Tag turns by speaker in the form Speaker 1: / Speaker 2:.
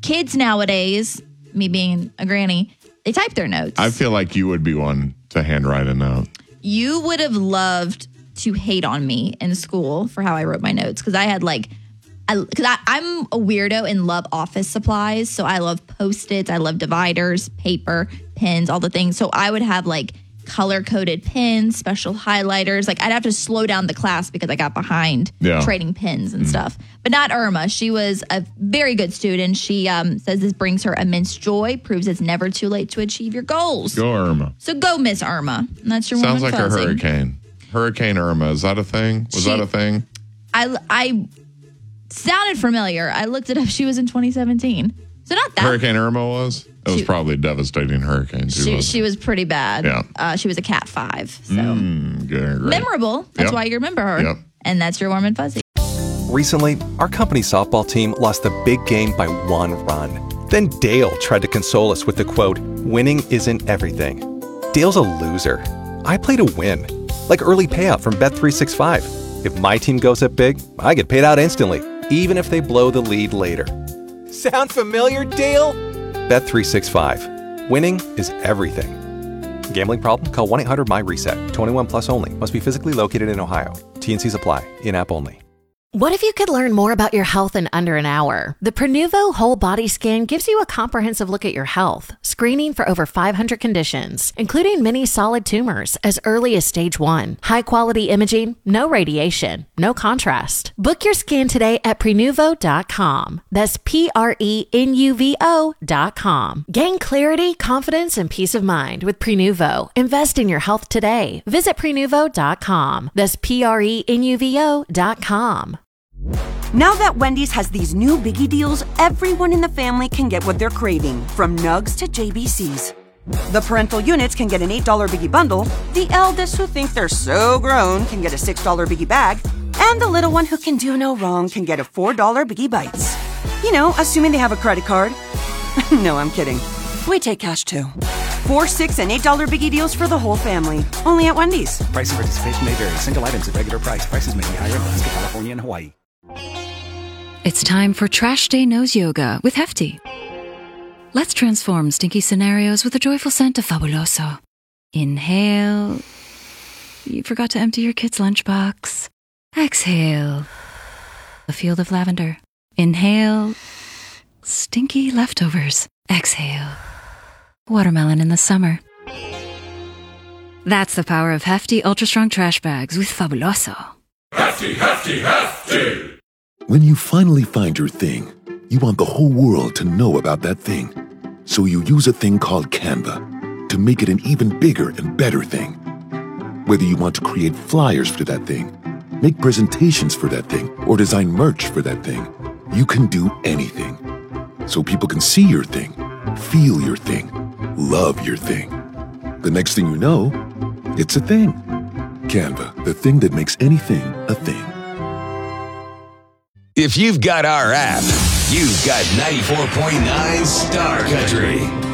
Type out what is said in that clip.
Speaker 1: kids nowadays, me being a granny, they type their notes.
Speaker 2: I feel like you would be one to handwrite a note.
Speaker 1: You would have loved to hate on me in school for how I wrote my notes because I had I'm a weirdo and love office supplies. So I love Post-its, I love dividers, paper, pens, all the things. So I would have color-coded pens, special highlighters. I'd have to slow down the class because I got behind trading pens and stuff. But not Irma. She was a very good student. She says this brings her immense joy, proves it's never too late to achieve your goals.
Speaker 2: Go Irma.
Speaker 1: So go, Miss Irma. And that's your
Speaker 2: Sounds
Speaker 1: woman
Speaker 2: like
Speaker 1: fuzzy.
Speaker 2: a hurricane. Hurricane Irma. Is that a thing? Was that a thing?
Speaker 1: I sounded familiar. I looked it up. She was in 2017. So not that.
Speaker 2: Hurricane Irma was? It was probably a devastating hurricane, too.
Speaker 1: She was pretty bad.
Speaker 2: Yeah.
Speaker 1: She was a Cat 5. So
Speaker 2: Great.
Speaker 1: memorable. That's why you remember her.
Speaker 2: Yep.
Speaker 1: And that's your warm and fuzzy.
Speaker 3: Recently, our company softball team lost the big game by 1 run. Then Dale tried to console us with the quote, "Winning isn't everything." Dale's a loser. I play to win. Like early payout from Bet365. If my team goes up big, I get paid out instantly, even if they blow the lead later. Sound familiar, Dale? Bet365. Winning is everything. Gambling problem? Call 1-800-MY-RESET. 21 plus only. Must be physically located in Ohio. T&Cs apply. In-app only.
Speaker 4: What if you could learn more about your health in under an hour? The Prenuvo Whole Body Scan gives you a comprehensive look at your health, screening for over 500 conditions, including many solid tumors as early as stage 1. High-quality imaging, no radiation, no contrast. Book your scan today at Prenuvo.com. That's Prenuvo.com. Gain clarity, confidence, and peace of mind with Prenuvo. Invest in your health today. Visit Prenuvo.com. That's Prenuvo.com.
Speaker 5: Now that Wendy's has these new biggie deals, everyone in the family can get what they're craving, from nugs to JBCs. The parental units can get an $8 biggie bundle, the eldest who think they're so grown can get a $6 biggie bag, and the little one who can do no wrong can get a $4 biggie bites. You know, assuming they have a credit card. No, I'm kidding. We take cash too. $4, $6, and $8 biggie deals for the whole family. Only at Wendy's.
Speaker 6: Price and participation may vary. Single items at regular price. Prices may be higher in Alaska, California, and Hawaii.
Speaker 7: It's time for Trash Day Nose Yoga with Hefty. Let's transform stinky scenarios with a joyful scent of Fabuloso. Inhale. You forgot to empty your kid's lunchbox. Exhale. A field of lavender. Inhale. Stinky leftovers. Exhale. Watermelon in the summer. That's the power of Hefty Ultra Strong Trash Bags with Fabuloso.
Speaker 8: Hefty, hefty, hefty!
Speaker 9: When you finally find your thing, you want the whole world to know about that thing. So you use a thing called Canva to make it an even bigger and better thing. Whether you want to create flyers for that thing, make presentations for that thing, or design merch for that thing, you can do anything. So people can see your thing, feel your thing, love your thing. The next thing you know, it's a thing. Canva, the thing that makes anything a thing.
Speaker 10: If you've got our app, you've got 94.9 Star Country.